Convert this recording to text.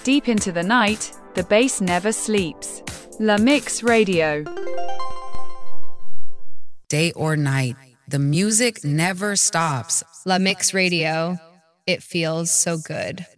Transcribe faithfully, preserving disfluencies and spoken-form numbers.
Deep into the night, the bass never sleeps. La Mix Radio. Day or night, the music never stops. La Mix Radio. It feels so good.